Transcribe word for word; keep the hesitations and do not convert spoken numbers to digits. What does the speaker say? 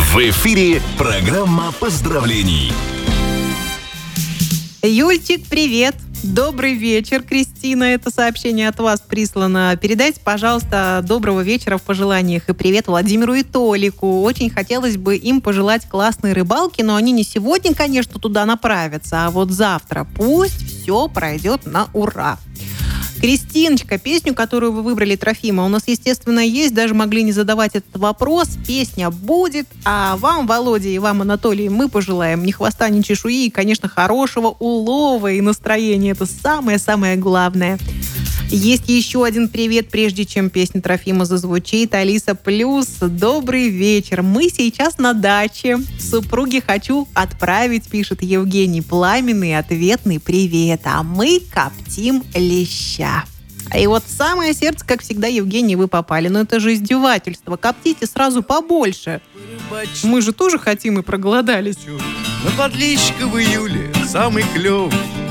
В эфире программа поздравлений. Юльчик, привет! Добрый вечер, Кристина. Это сообщение от вас прислано. Передайте, пожалуйста, доброго вечера в пожеланиях и привет Владимиру и Толику. Очень хотелось бы им пожелать классной рыбалки, но они не сегодня, конечно, туда направятся, а вот завтра. Пусть все пройдет на ура. Кристиночка, песню, которую вы выбрали, Трофима, у нас, естественно, есть, даже могли не задавать этот вопрос. Песня будет, а вам, Володя, и вам, Анатолий, мы пожелаем ни хвоста, ни чешуи, и, конечно, хорошего улова и настроения. Это самое-самое главное. Есть еще один привет, прежде чем песня Трофима зазвучит. Алиса Плюс, добрый вечер. Мы сейчас на даче. Супруге хочу отправить, пишет Евгений, пламенный ответный привет. А мы коптим леща. И вот в самое сердце, как всегда, Евгений, вы попали. Но это же издевательство. Коптите сразу побольше. Мы же тоже хотим и проголодались. На подлещика в июле самый клёвый.